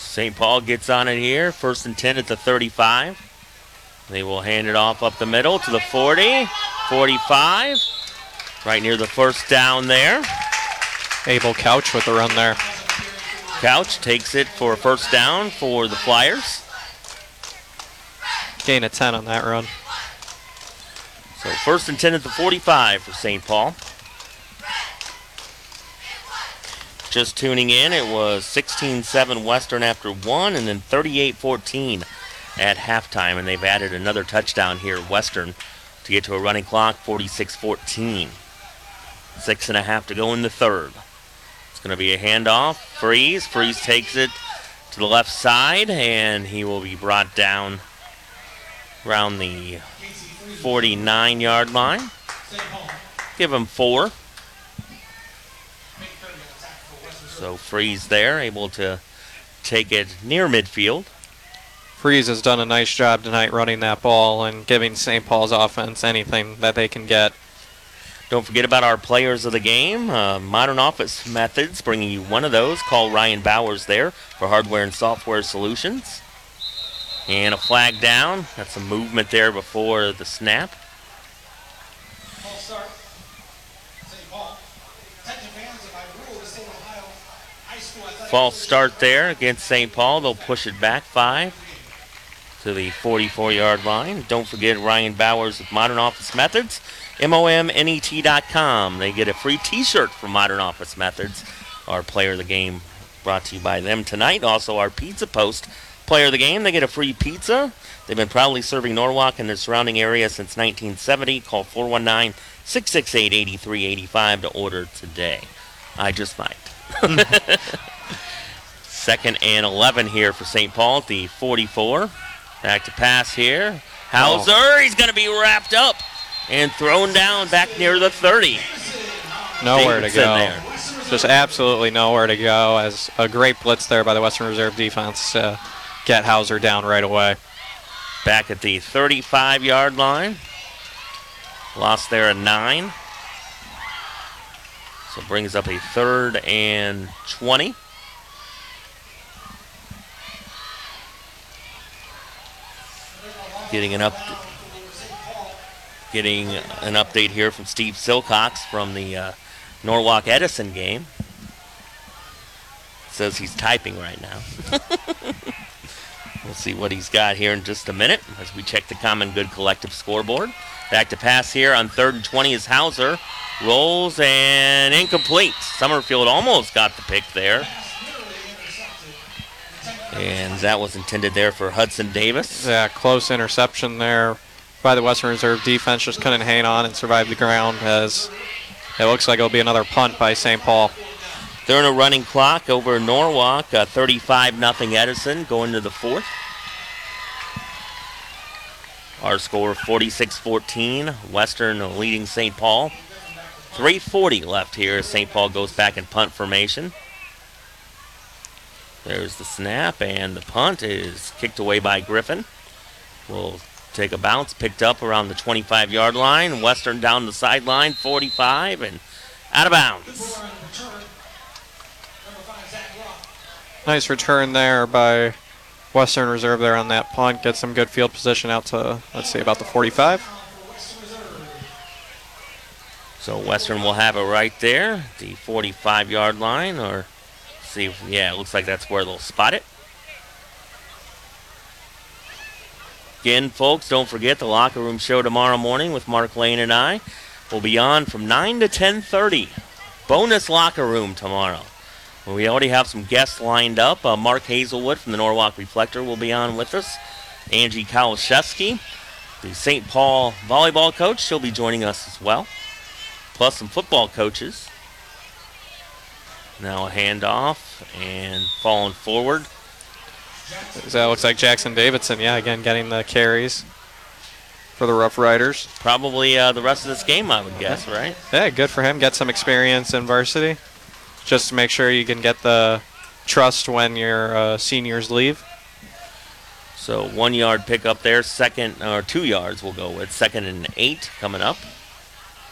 St. Paul gets on it here. 1st and 10 at the 35. They will hand it off up the middle to the 40, 45. Right near the first down there. Abel Couch with the run there. Couch takes it for a first down for the Flyers. Gain of 10 on that run. So 1st and 10 at the 45 for St. Paul. Just tuning in, it was 16-7 Western after 1 and then 38-14 at halftime. And they've added another touchdown here, Western, to get to a running clock, 46-14. 6.5 to go in the third. It's going to be a handoff. Freeze takes it to the left side, and he will be brought down around the 49-yard line. Give him 4. So Freeze there, able to take it near midfield. Freeze has done a nice job tonight running that ball and giving St. Paul's offense anything that they can get. Don't forget about our players of the game. Modern Office Methods, bringing you one of those. Call Ryan Bowers there for hardware and software solutions. And a flag down. That's some movement there before the snap. False start there against St. Paul. They'll push it back 5 to the 44-yard line. Don't forget Ryan Bowers with Modern Office Methods. MOMNET.com. They get a free t-shirt from Modern Office Methods. Our player of the game brought to you by them tonight. Also our Pizza Post player of the game. They get a free pizza. They've been proudly serving Norwalk and the surrounding area since 1970. Call 419-668-8385 to order today. I just might. 2nd and 11 here for St. Paul at the 44. Back to pass here. Hauser, he's going to be wrapped up and thrown down back near the 30. Nowhere to go. Just absolutely nowhere to go, as a great blitz there by the Western Reserve defense to get Hauser down right away. Back at the 35-yard line. Lost there at 9. So brings up a 3rd and 20. Getting an update here from Steve Silcox from the Norwalk Edison game. Says he's typing right now. We'll see what he's got here in just a minute as we check the Common Good Collective scoreboard. Back to pass here on 3rd and 20 is Hauser. Rolls and incomplete. Summerfield almost got the pick there. And that was intended there for Hudson Davis. Yeah, close interception there by the Western Reserve defense. Just couldn't hang on and survive the ground, as it looks like it'll be another punt by St. Paul. They're in a running clock over Norwalk. 35-0 Edison going to the 4th. Our score 46-14. Western leading St. Paul. 3:40 left here as St. Paul goes back in punt formation. There's the snap, and the punt is kicked away by Griffin. We'll take a bounce, picked up around the 25-yard line. Western down the sideline, 45, and out of bounds. Nice return there by Western Reserve there on that punt. Get some good field position out to, let's see, about the 45. So Western will have it right there, the 45-yard line, or see, yeah, it looks like that's where they'll spot it. Again, folks, don't forget the Locker Room Show tomorrow morning with Mark Lane and I. We'll be on from 9 to 10:30. Bonus Locker Room tomorrow. We already have some guests lined up. Mark Hazelwood from the Norwalk Reflector will be on with us. Angie Kowalszewski, the St. Paul volleyball coach, she'll be joining us as well. Plus some football coaches. Now a handoff and falling forward. That looks like Jackson Davidson, yeah, again getting the carries for the Rough Riders. Probably the rest of this game, I would guess, right? Yeah, good for him. Get some experience in varsity, just to make sure you can get the trust when your seniors leave. So 1 yard pickup there, 2 yards we'll go with. 2nd and 8 coming up.